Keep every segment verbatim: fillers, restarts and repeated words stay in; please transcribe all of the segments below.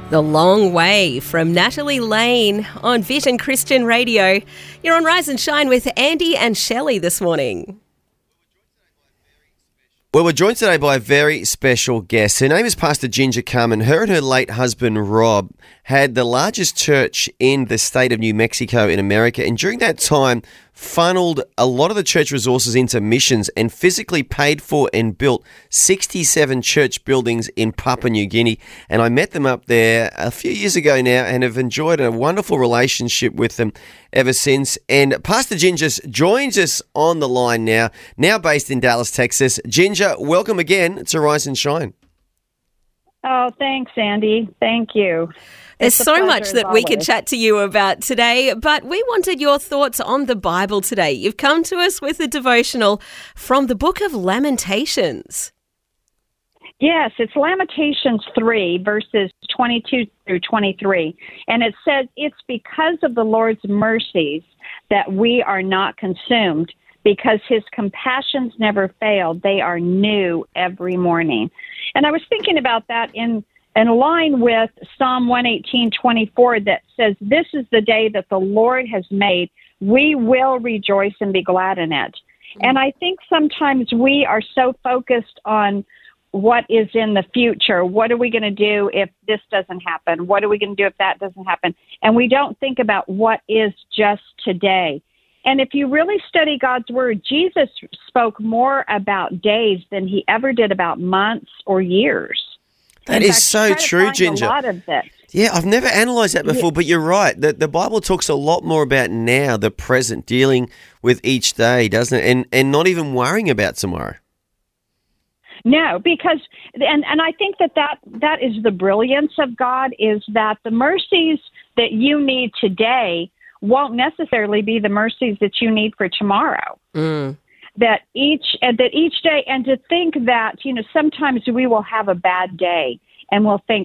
The Long Way from Natalie Lane on Vision Christian Radio. You're on Rise and Shine with Andy and Shelley this morning. Well, we're joined today by a very special guest. Her name is Pastor Ginger Carmen. Her and her late husband, Rob, had the largest church in the state of New Mexico in America, and during that time funneled a lot of the church resources into missions and physically paid for and built sixty-seven church buildings in Papua New Guinea. And I met them up there a few years ago now and have enjoyed a wonderful relationship with them ever since. And Pastor Ginger joins us on the line now, now based in Dallas, Texas. Ginger, welcome again to Rise and Shine. Oh, thanks, Andy. Thank you. There's It's a so pleasure much as that we could always. chat to you about today, but we wanted your thoughts on the Bible today. You've come to us with a devotional from the book of Lamentations. Yes, it's Lamentations three, verses twenty-two through twenty-three. And it says, it's because of the Lord's mercies that we are not consumed, because his compassions never failed. They are new every morning. And I was thinking about that in in line with Psalm one eighteen, twenty-four, that says, this is the day that the Lord has made. We will rejoice and be glad in it. Mm-hmm. And I think sometimes we are so focused on what is in the future. What are we going to do if this doesn't happen? What are we going to do if that doesn't happen? And we don't think about what is just today. And if you really study God's word, Jesus spoke more about days than he ever did about months or years. That In is fact, so try to true, find Ginger. A lot of this. Yeah, I've never analysed that before, Yeah. but you're right. The, the Bible talks a lot more about now, the present, dealing with each day, doesn't it? And and not even worrying about tomorrow. No, because, and, and I think that, that that is the brilliance of God, is that the mercies that you need today won't necessarily be the mercies that you need for tomorrow. Mm. That each and that each day, and to think that, you know, sometimes we will have a bad day and we'll think,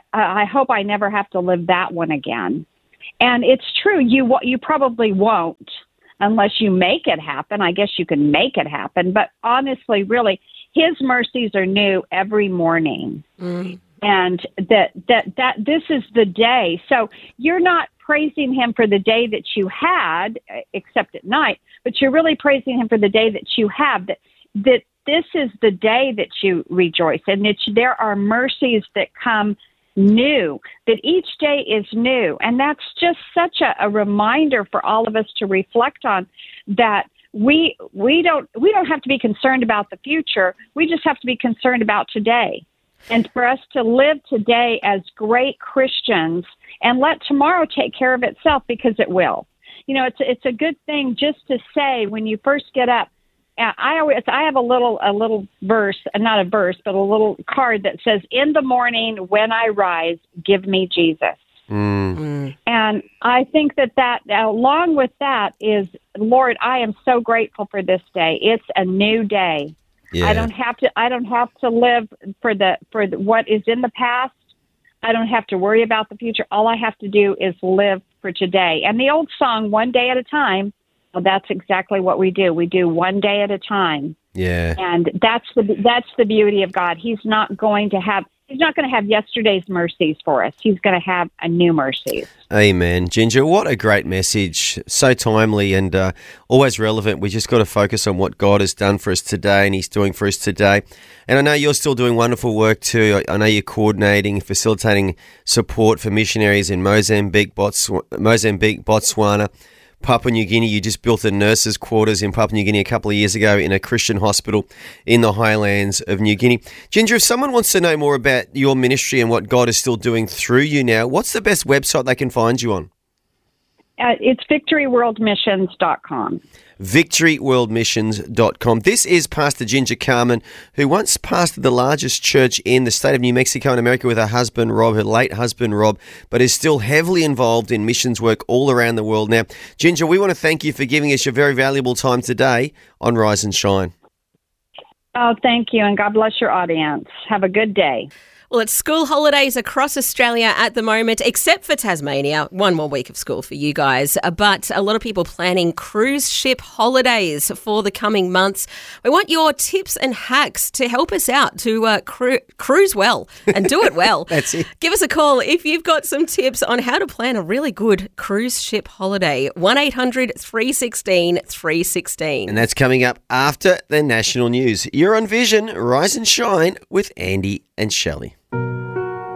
I hope I never have to live that one again. And it's true, you you probably won't unless you make it happen. I guess you can make it happen, but honestly, really, his mercies are new every morning. Mm. And that that that this is the day. So you're not praising him for the day that you had, except at night, but you're really praising him for the day that you have, that that this is the day that you rejoice, and that there are mercies that come new, that each day is new. And that's just such a, a reminder for all of us to reflect on, that we we don't we don't have to be concerned about the future. We just have to be concerned about today. And for us to live today as great Christians and let tomorrow take care of itself, because it will. You know, it's it's a good thing just to say when you first get up. uh, I always I have a little a little verse, uh, not a verse, but a little card that says, "In the morning when I rise, give me Jesus." Mm. Mm. And I think that that along with that is, Lord, I am so grateful for this day. It's a new day. Yeah. I don't have to. I don't have to live for the for the, what is in the past. I don't have to worry about the future. All I have to do is live for today. And the old song, "One Day at a Time," well, that's exactly what we do. We do one day at a time. Yeah. And that's the that's the beauty of God. He's not going to have. He's not going to have yesterday's mercies for us. He's going to have a new mercies. Amen. Ginger, what a great message. So timely and uh, always relevant. We just got to focus on what God has done for us today and he's doing for us today. And I know you're still doing wonderful work too. I know you're coordinating, facilitating support for missionaries in Mozambique, Botswana, Mozambique, Botswana, Papua New Guinea. You just built a nurses' quarters in Papua New Guinea a couple of years ago in a Christian hospital in the highlands of New Guinea. Ginger, if someone wants to know more about your ministry and what God is still doing through you now, what's the best website they can find you on? Uh, it's victory world missions dot com. victory world missions dot com. This is Pastor Ginger Carmen, who once pastored the largest church in the state of New Mexico in America with her husband, Rob, her late husband, Rob, but is still heavily involved in missions work all around the world now. Ginger, we want to thank you for giving us your very valuable time today on Rise and Shine. Oh, thank you, and God bless your audience. Have a good day. Well, it's school holidays across Australia at the moment, except for Tasmania. One more week of school for you guys. Uh, But a lot of people planning cruise ship holidays for the coming months. We want your tips and hacks to help us out to uh, cru- cruise well and do it well. That's it. Give us a call if you've got some tips on how to plan a really good cruise ship holiday. one eight hundred three one six three one six. And that's coming up after the national news. You're on Vision, Rise and Shine with Andy and Shelley.